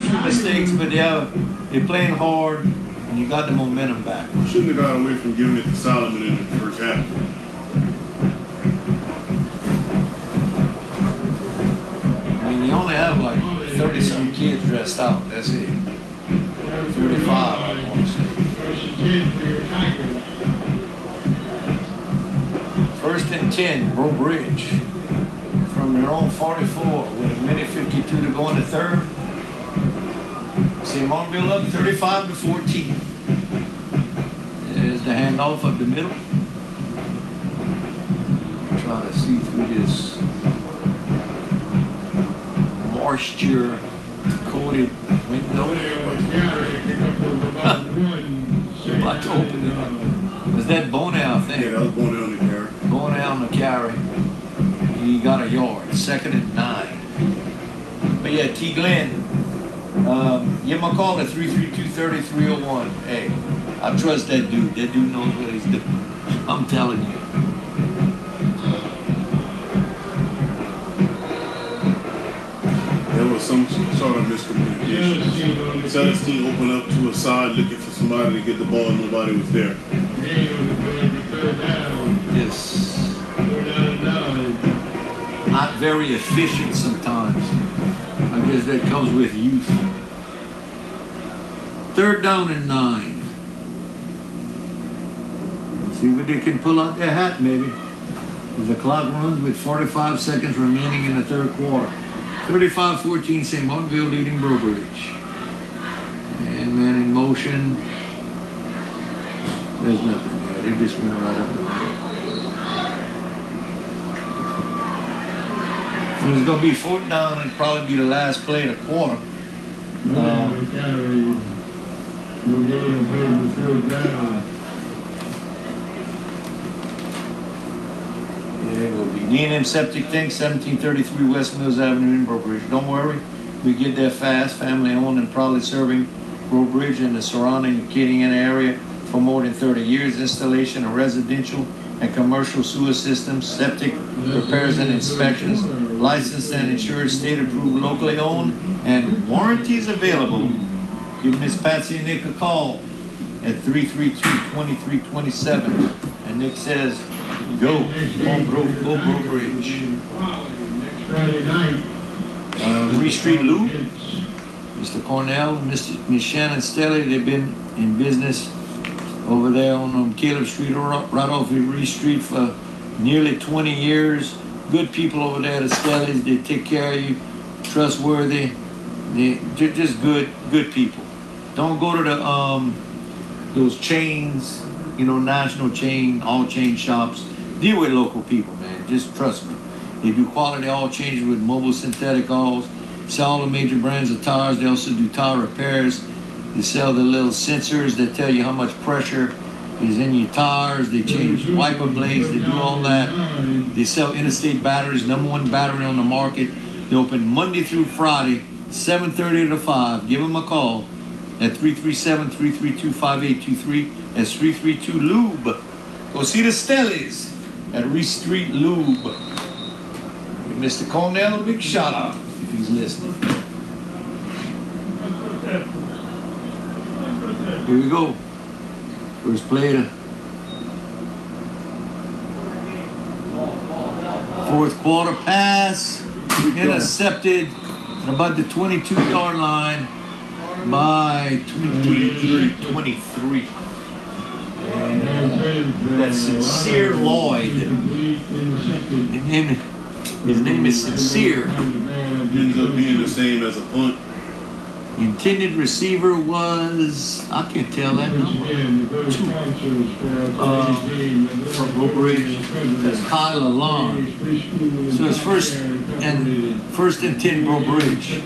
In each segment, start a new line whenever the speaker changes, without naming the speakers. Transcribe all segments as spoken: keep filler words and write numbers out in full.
few mistakes, but yeah, they're playing hard, and you got the momentum back.
Shouldn't have got away from giving it to Solomon in the first half.
I mean, you only have like thirty-some kids dressed out. That's it. thirty-five, I want to say. First and ten, Breaux Bridge. From their own forty-four, with a minute fifty-two to go in the third. Saint Martinville up thirty-five to fourteen. There's the handoff up the middle. Try to see through this moisture coated window. About to open it up. Was that Bonell, I think?
Yeah, that was Bonell on the carry.
Bonell on the carry. He got a yard, second and nine. But yeah, T. Glenn, um, give him a call at three three two, three three oh one. Hey, I trust that dude. That dude knows what he's doing. I'm telling you.
There was some sort of miscommunication. Celestine opened up to a side looking for somebody to get the ball, and nobody was there.
Yes. Not very efficient sometimes. I guess that comes with youth. Third down and nine. See what they can pull out their hat, maybe. The clock runs with forty-five seconds remaining in the third quarter. thirty-five fourteen, Saint Martinville leading Breaux Bridge. And man in motion. There's nothing there. They just went right up the middle. It's going to be fourth down and probably be the last play of the quarter. Uh, yeah, it will be. D and M Septic Tank, seventeen thirty-three West Mills Avenue in Breaux Bridge. Don't worry, we get there fast. Family owned and probably serving Breaux Bridge and the surrounding Acadian area for more than thirty years. Installation of residential and commercial sewer systems, septic repairs and inspections, licensed and insured, state approved, locally owned, and warranties available. Give Miss Patsy and Nick a call at three three two, two three two seven. And Nick says, go, go, Breaux, go, Breaux Bridge. Uh, Free Street Lube, Mister Cornell, Mister Miss Shannon Stelly, they've been in business over there on um, Caleb Street, right off of Reese Street for nearly twenty years. Good people over there, the Stellys. They take care of you, trustworthy. They, they're just good, good people. Don't go to the um those chains, you know, national chain, all chain shops. Deal with local people, man. Just trust me. They do quality all changes with mobile synthetic oils. Sell all the major brands of tires. They also do tire repairs. They sell the little sensors that tell you how much pressure is in your tires. They change wiper blades. They do all that. They sell Interstate batteries, number one battery on the market. They open Monday through Friday, seven thirty to five. Give them a call at three three seven, three three two, five eight two three. That's three three two Lube. Go see the Stellys at Reese Street Lube. Give Mister Cornell a big shout out if he's listening. Here we go. First play to fourth quarter pass. Intercepted at about the twenty-two yard line by twenty-three. twenty-three. And that's Sincere Lloyd. His name, his name is Sincere.
Ends up being the same as a punt.
Intended receiver was, I can't tell that number, two. Uh, from Breaux Bridge, that's Kyle Alon. So it's first and first and ten Breaux Bridge.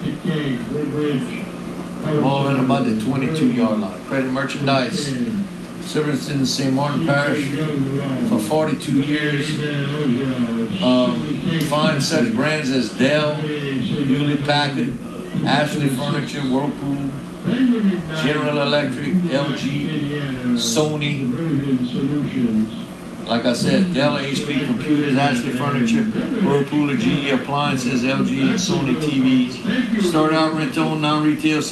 Ball in about the twenty-two yard line. Credit merchandise. Service in Saint Martin Parish for forty-two years. Um, find such brands as Dell, Hewlett Packard, Ashley Furniture, Whirlpool, General Electric, L G, Sony. Like I said, Dell, H P Computers, Ashley Furniture, Whirlpool, G E Appliances, L G, and Sony T Vs. Start out rent-owned, non-retail.